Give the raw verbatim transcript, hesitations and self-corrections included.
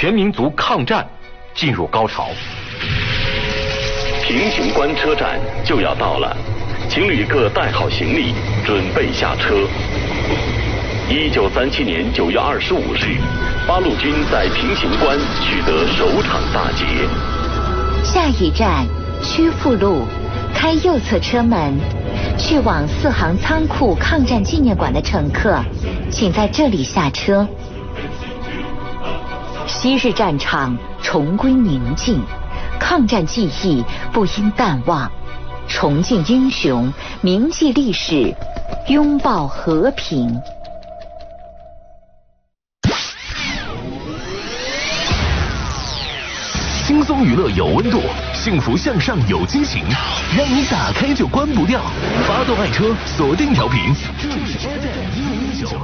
全民族抗战进入高潮。 平型关车站就要到了，请旅客带好行李，准备下车。一九三七年九月二十五日，八路军在平型关取得首场大捷。 下一站曲阜路，开右侧车门，去往四行仓库抗战纪念馆的乘客，请在这里下车。昔日战场重归宁静，抗战记忆不应淡忘，重建英雄，铭记历史，拥抱和平。 轻松娱乐有温度，幸福向上有激情，让你打开就关不掉。发动爱车，锁定调频，这里是 F M 一零一九。